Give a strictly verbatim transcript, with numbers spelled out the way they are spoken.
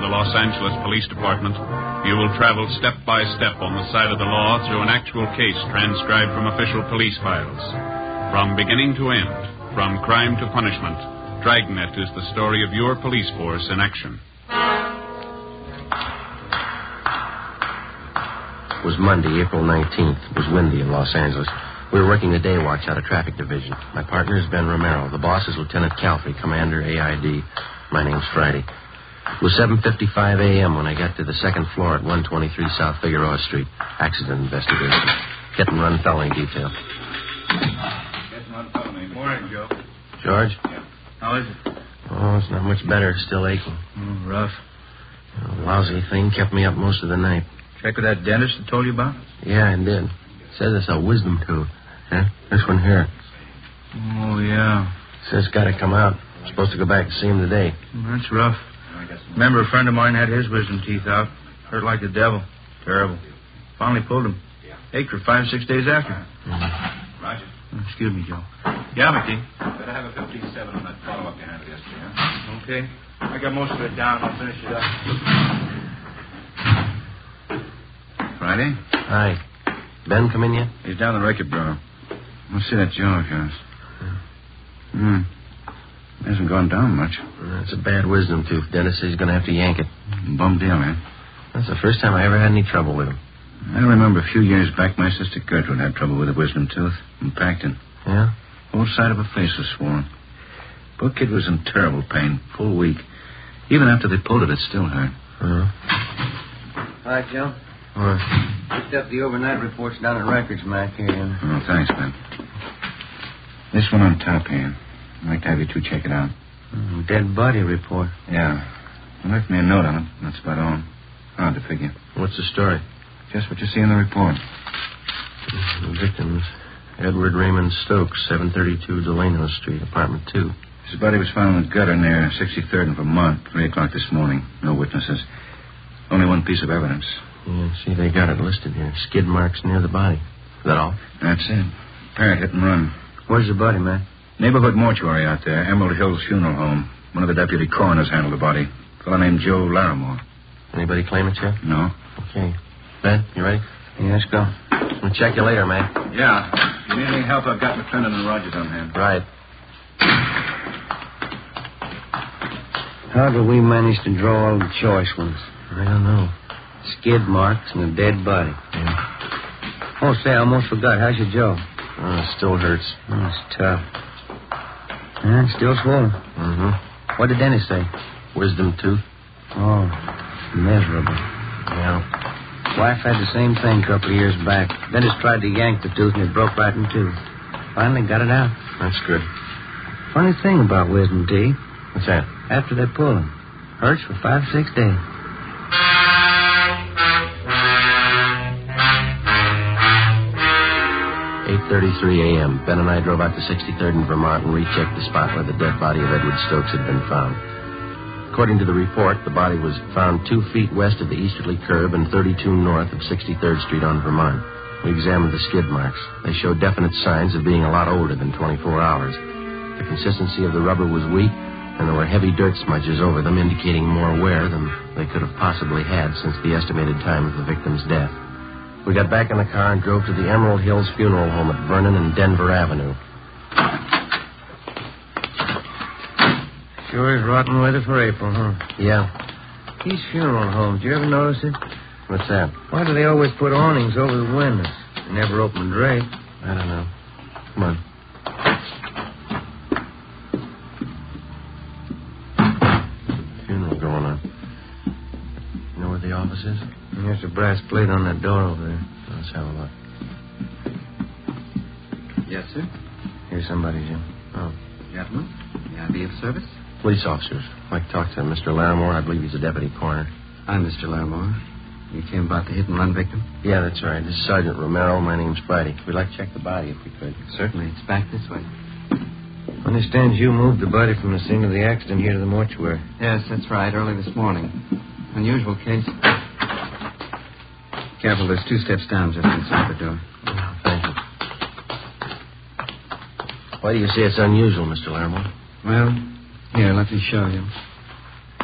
of the Los Angeles Police Department, you will travel step by step on the side of the law through an actual case transcribed from official police files. From beginning to end, from crime to punishment, Dragnet is the story of your police force in action. It was Monday, April nineteenth. It was windy in Los Angeles. We were working the day watch out of Traffic Division. My partner is Ben Romero. The boss is Lieutenant Calfrey, Commander A I D. My name's Friday. It was seven fifty-five a.m. when I got to the second floor at one twenty-three South Figueroa Street. Accident investigation. Hit and run felony detail. Hit and run felony. Morning, Joe. George? Yeah. How is it? Oh, it's not much better. Still aching. Oh, rough. The lousy thing kept me up most of the night. Check with that dentist I told you about? Yeah, I did. Says it's a wisdom tooth. Huh? This one here. Oh, yeah. Says it's got to come out. I'm supposed to go back to see him today. Well, that's rough. Remember, a friend of mine had his wisdom teeth out. Hurt like the devil. Terrible. Finally pulled him. Ached for five, six days after. Mm-hmm. Roger. Excuse me, Joe. Yeah, McKee. Better have a fifty-seven on that follow-up you handed yesterday, huh? Okay. I got most of it down. I'll finish it up. Friday? Hi. Ben come in yet? He's down the record bureau. Let's see that jaw of yours. Hmm. Hasn't gone down much. That's a bad wisdom tooth. Dentist says he's going to have to yank it. Bum deal, man. That's the first time I ever had any trouble with him. I remember a few years back my sister Gertrude had trouble with a wisdom tooth in Packton. Yeah? Whole side of her face was swollen. Poor kid was in terrible pain, full week. Even after they pulled it, it still hurt. Uh-huh. Hi, Joe. What? Picked up the overnight reports down at Records, Mac, here. Oh, thanks, Ben. This one on top here. I'd like to have you two check it out. Mm, dead body report. Yeah. They left me a note on it. That's about all. Hard to figure. What's the story? Just what you see in the report. The victims, Edward Raymond Stokes, seven thirty-two Delano Street, apartment two. His body was found in the gutter near sixty-third and Vermont, three o'clock this morning. No witnesses. Only one piece of evidence. Yeah, see, they got it listed here. Skid marks near the body. Is that all? That's it. Parrot hit and run. Where's the body, man? Neighborhood mortuary out there, Emerald Hills Funeral Home. One of the deputy coroners handled the body. A fellow named Joe Larimore. Anybody claim it yet? No. Okay. Ben, you ready? Yeah, let's go. We'll check you later, man. Yeah. If you need any help, I've got McClendon and Rogers on hand. Right. How do we manage to draw all the choice ones? I don't know. Skid marks and a dead body. Yeah. Oh, say, I almost forgot. How's your jaw? Oh, it still hurts. Oh, it's tough. Yeah, it's still swollen. Mm-hmm. What did Dennis say? Wisdom tooth. Oh, miserable. Yeah. Wife had the same thing a couple of years back. Dennis tried to yank the tooth and it broke right in two. Finally got it out. That's good. Funny thing about wisdom teeth. What's that? After they pull them, hurts for five, six days. eight thirty-three a.m. Ben and I drove out to sixty-third in Vermont and rechecked the spot where the dead body of Edward Stokes had been found. According to the report, the body was found two feet west of the easterly curb and thirty-two north of sixty-third Street on Vermont. We examined the skid marks. They showed definite signs of being a lot older than twenty-four hours. The consistency of the rubber was weak, and there were heavy dirt smudges over them, indicating more wear than they could have possibly had since the estimated time of the victim's death. We got back in the car and drove to the Emerald Hills Funeral Home at Vernon and Denver Avenue. Sure is rotten weather for April, huh? Yeah. These funeral homes, you ever notice it? What's that? Why do they always put awnings over the windows? They never open the drape. I don't know. Come on. Funeral going on. You know where the office is? There's a brass plate on that door over there. Let's have a look. Yes, sir. Here's somebody, Jim. Oh. Gentlemen, may I be of service? Police officers. I'd like to talk to Mister Larimore. I believe he's a deputy coroner. I'm Mister Larimore. You came about the hit-and-run victim? Yeah, that's right. This is Sergeant Romero. My name's Friday. We'd like to check the body if we could. Certainly. It's back this way. Understands you moved the body from the scene of the accident here to the mortuary. Yes, that's right. Early this morning. Unusual case. Careful, there's two steps down just inside the door. Oh, thank you. Why do you say it's unusual, Mister Larimore? Well, here, let me show you.